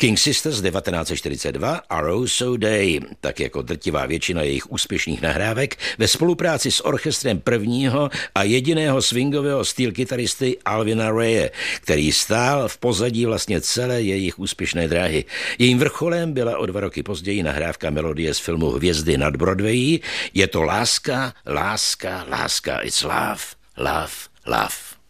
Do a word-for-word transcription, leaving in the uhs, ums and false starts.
King Sisters devatenáct set čtyřicet dva a Rose So Day, tak jako drtivá většina jejich úspěšných nahrávek, ve spolupráci s orchestrem prvního a jediného swingového styl kytaristy Alvina Raye, který stál v pozadí vlastně celé jejich úspěšné dráhy. Jejím vrcholem byla o dva roky později nahrávka melodie z filmu Hvězdy nad Broadway. Je to láska, láska, láska, it's love, love, love.